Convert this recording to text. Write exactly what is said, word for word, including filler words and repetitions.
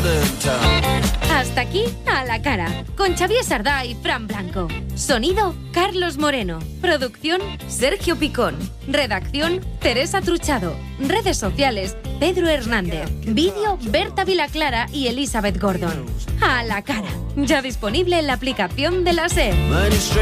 Hasta aquí A la Cara, con Xavier Sardá y Fran Blanco. Sonido, Carlos Moreno. Producción, Sergio Picón. Redacción, Teresa Truchado. Redes sociales, Pedro Hernández. Vídeo, Berta Vilaclara y Elizabeth Gordon. A la Cara, ya disponible en la aplicación de la SER.